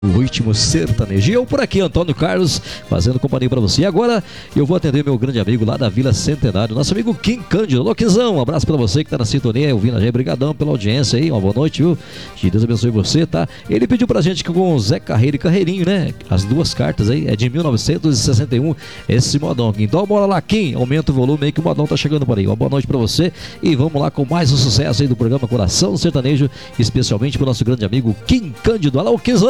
O ritmo sertanejo. E eu por aqui, Antônio Carlos, fazendo companhia pra você. E agora eu vou atender meu grande amigo lá da Vila Centenário, nosso amigo Kim Cândido. Alô, Quinzão, um abraço pra você que tá na sintonia, ouvindo a gente. Obrigadão pela audiência aí, uma boa noite, viu? Que Deus abençoe você, tá? Ele pediu pra gente que com o Zé Carreiro e Carreirinho, né? As duas cartas aí, é de 1961, esse modão. Então bora lá, Kim, aumenta o volume aí que o modão tá chegando por aí. Uma boa noite pra você e vamos lá com mais um sucesso aí do programa Coração Sertanejo, especialmente pro nosso grande amigo Kim Cândido. Alô, Quinzão!